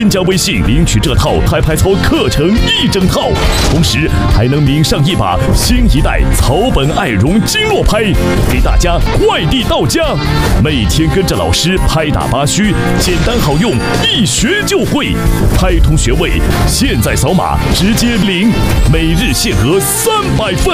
添加微信领取这套台牌操课程一整套，同时还能领上一把新一代草本爱绒经络拍，给大家快递到家。每天跟着老师拍打八虚，简单好用，一学就会。拍通学位，现在扫码直接领，每日限额300份。